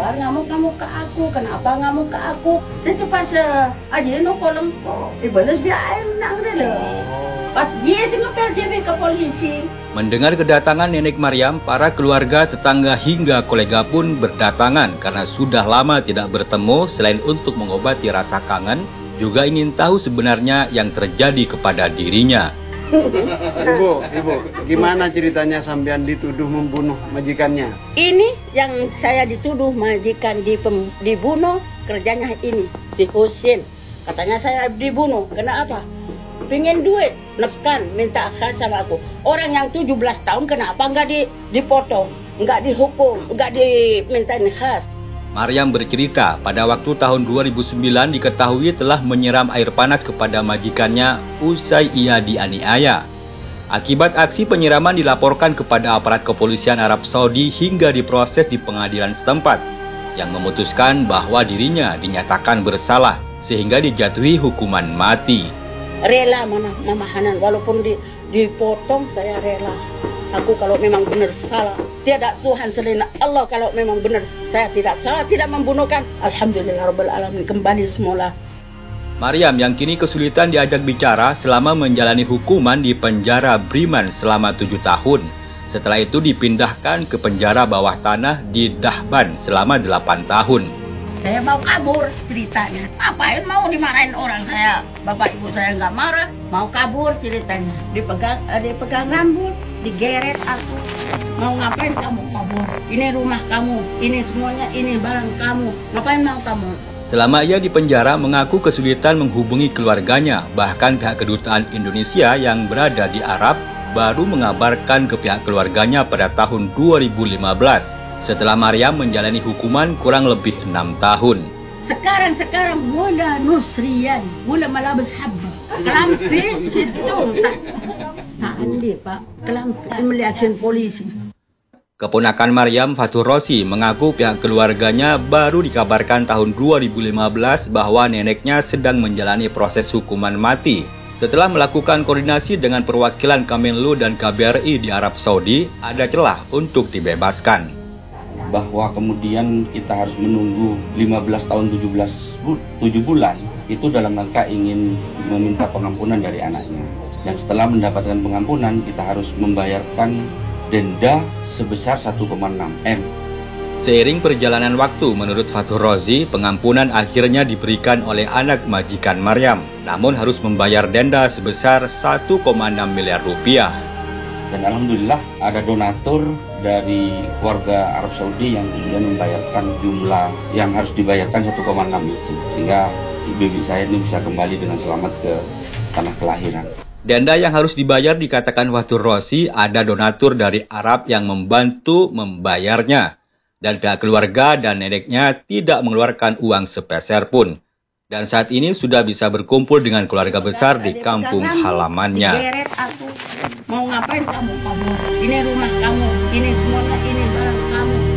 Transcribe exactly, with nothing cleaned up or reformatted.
keluar ngamuk-ngamuk ke aku. Kenapa ngamuk ke aku? Itu pas uh, aja no kolom ko. Ibalas dia air nang dulu. Pas dia tengok P J B ke polisi. Mendengar kedatangan Nenek Maryam, para keluarga, tetangga hingga kolega pun berdatangan karena sudah lama tidak bertemu. Selain untuk mengobati rasa kangen, juga ingin tahu sebenarnya yang terjadi kepada dirinya. Ibu, ibu, gimana ceritanya sampean dituduh membunuh majikannya? Ini yang saya dituduh majikan dipem, dibunuh, kerjanya ini, si Husin. Katanya saya dibunuh, kenapa? Pingin duit, nekan, minta khas sama aku. Orang yang tujuh belas tahun kenapa nggak di, dipotong, nggak dihukum, nggak dimintain khas? Maryam bercerita, pada waktu tahun dua ribu sembilan diketahui telah menyiram air panas kepada majikannya usai ia dianiaya. Akibat aksi penyiraman dilaporkan kepada aparat kepolisian Arab Saudi hingga diproses di pengadilan setempat, yang memutuskan bahwa dirinya dinyatakan bersalah sehingga dijatuhi hukuman mati. Rela mana Mama Hanan, walaupun di, dipotong saya rela. Aku kalau memang benar salah, tiada Tuhan selain Allah. Kalau memang benar saya tidak salah, tidak membunuhkan, alhamdulillahirabbil alamin, kembali semula. Maryam yang kini kesulitan diajak bicara selama menjalani hukuman di penjara Briman selama tujuh tahun. Setelah itu dipindahkan ke penjara bawah tanah di Dahban selama delapan tahun. Saya mau kabur ceritanya. Ngapain mau dimarahin orang saya? Bapak ibu saya nggak marah, mau kabur ceritanya. Dipegang, eh, dipegang rambut, digeret aku. Mau ngapain kamu kabur? Ini rumah kamu, ini semuanya, ini barang kamu. Ngapain mau kamu? Selama ia di penjara mengaku kesulitan menghubungi keluarganya. Bahkan pihak kedutaan Indonesia yang berada di Arab baru mengabarkan ke pihak keluarganya pada tahun dua ribu lima belas. Setelah Maryam menjalani hukuman kurang lebih enam tahun. Sekarang-sekarang mula nusrian, mula malabas habba. Kelampi situ. Taandi Pak, kelampi melihatkan polisi. Keponakan Maryam, Fatur Rosi, mengaku pihak keluarganya baru dikabarkan tahun dua ribu lima belas bahwa neneknya sedang menjalani proses hukuman mati. Setelah melakukan koordinasi dengan perwakilan Kemenlu dan K B R I di Arab Saudi, ada celah untuk dibebaskan. Bahwa kemudian kita harus menunggu lima belas tahun tujuh bulan itu dalam rangka ingin meminta pengampunan dari anaknya. Dan setelah mendapatkan pengampunan kita harus membayarkan denda sebesar satu koma enam M. Seiring perjalanan waktu, menurut Fatur Rozi, pengampunan akhirnya diberikan oleh anak majikan Maryam, namun harus membayar denda sebesar satu koma enam miliar rupiah. Dan alhamdulillah ada donatur dari warga Arab Saudi yang kemudian membayarkan jumlah yang harus dibayarkan satu koma enam itu. Sehingga ibu saya ini bisa kembali dengan selamat ke tanah kelahiran. Denda yang harus dibayar dikatakan Fatur Rosi ada donatur dari Arab yang membantu membayarnya. Dan pihak keluarga dan neneknya tidak mengeluarkan uang sepeser pun. Dan saat ini sudah bisa berkumpul dengan keluarga besar di kampung halamannya. Mau ngapain kamu kabur? Ini rumah kamu, ini semuanya, ini barang kamu.